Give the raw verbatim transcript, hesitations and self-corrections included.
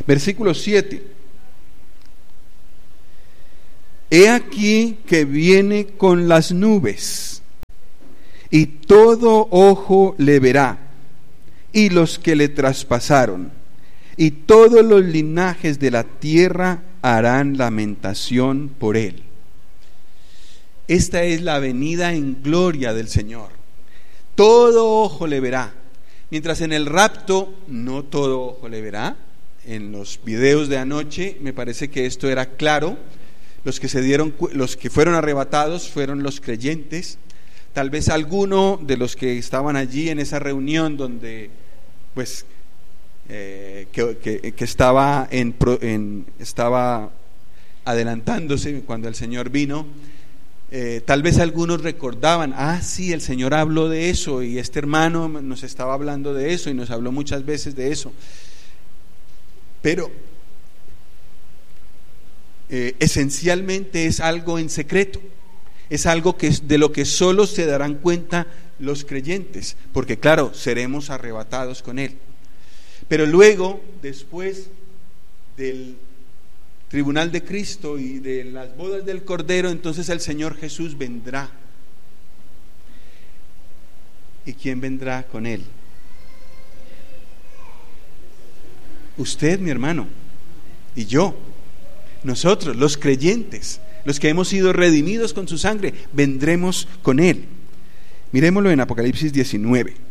Versículo siete. He aquí que viene con las nubes, y todo ojo le verá, y los que le traspasaron, y todos los linajes de la tierra harán lamentación por él. Esta es la venida en gloria del Señor. Todo ojo le verá. Mientras en el rapto no todo ojo le verá. En los videos de anoche me parece que esto era claro. Los que se dieron, los que fueron arrebatados fueron los creyentes. Tal vez alguno de los que estaban allí en esa reunión donde pues eh, que, que, que estaba en, en estaba adelantándose cuando el Señor vino. Eh, tal vez algunos recordaban, ah sí, el Señor habló de eso y este hermano nos estaba hablando de eso y nos habló muchas veces de eso, pero eh, esencialmente es algo en secreto, es algo que es de lo que solo se darán cuenta los creyentes, porque claro, seremos arrebatados con Él, pero luego, después del tribunal de Cristo y de las bodas del Cordero, entonces el Señor Jesús vendrá. ¿Y quién vendrá con Él? Usted, mi hermano, y yo, nosotros, los creyentes, los que hemos sido redimidos con su sangre, vendremos con Él. Miremoslo en Apocalipsis diecinueve.